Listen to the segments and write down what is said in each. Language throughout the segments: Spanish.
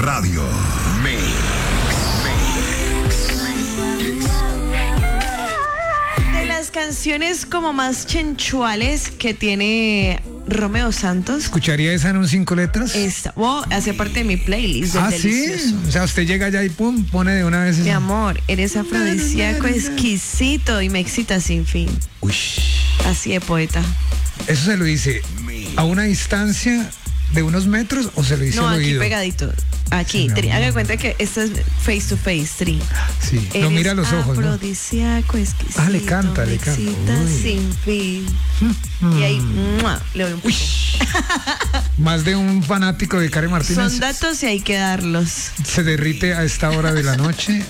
Radio. De las canciones como más chenchuales que tiene Romeo Santos, ¿Escucharía esa en un 5 letras? esta hace parte de mi playlist del delicioso. Sí. O sea, usted llega allá y pum, pone de una vez. Mi amor, eres afrodisíaco, exquisito y me excita sin fin. Uy. Así de poeta. ¿Eso se lo dice a una distancia de unos metros o se lo dice No, al aquí oído? pegadito. Aquí, Sí, mi amor. haga cuenta que esto es face to face, Tri. Sí, lo mira a los ojos, ¿no? Afrodisíaco, exquisito. Ah, le canta, me le canta. excita Uy. sin fin. Y ahí, ¡mua! Le doy un poco. Más de un fanático de Karen Martínez Son datos y hay que darlos. se derrite a esta hora de la noche,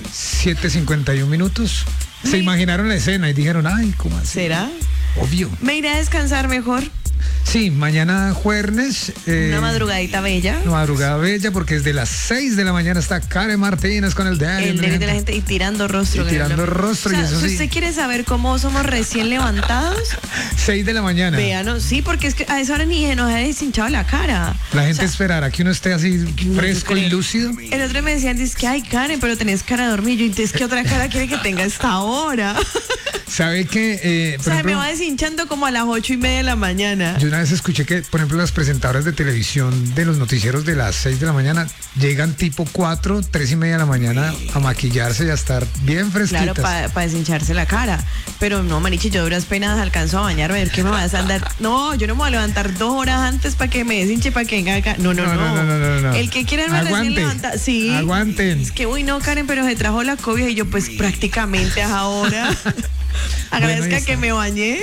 7:51. Se imaginaron la escena y dijeron, ay, ¿cómo así? ¿Será? Obvio. Me iré a descansar mejor. Sí, mañana jueves. Una madrugadita bella. Una madrugada bella porque desde las 6 de la mañana está Karen Martínez con el El débil de la gente y tirando rostro. Y tirando rostro, O sea, y eso si sí. usted quiere saber cómo somos recién levantados, 6 de la mañana. véanos. Sí, porque es que a esa hora ni se nos ha deshinchado la cara. La gente O sea, esperará que uno esté así fresco y creo. lúcido. El otro me decían, dice que, ay, Karen, pero tenés cara de dormillo. Y entonces, ¿qué otra cara quiere que tenga a esta hora? ¿Sabe que, O por sea, me ejemplo, va deshinchando como a las 8:30 de la mañana. yo una vez escuché que, por ejemplo, las presentadoras de televisión de los noticieros de las 6 de la mañana llegan tipo 4, 3:30 de la mañana a maquillarse y a estar bien fresquitas. Claro, para deshincharse la cara. Pero no, Marichi, yo duras penas alcanzo a bañarme. A ver qué me vas a andar. No, yo no me voy a levantar 2 horas antes para que me deshinche, para que venga acá. No. No. El que quiera verme recién Aguante. levanta. Sí. Aguanten. Es que, uy, no, Karen, pero se trajo la cobija y yo, pues prácticamente a ahora. Agradezca está. que me bañé.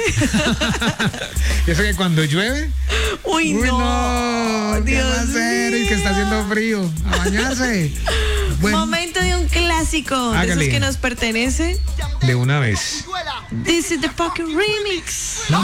Y eso que cuando llueve, Uy, uy, no. no, ¿qué Dios va a hacer? Y que está haciendo mío. frío, a bañarse. Bueno, Momento de un clásico. De Hágale. esos que nos pertenece. de una vez. This is the fucking remix.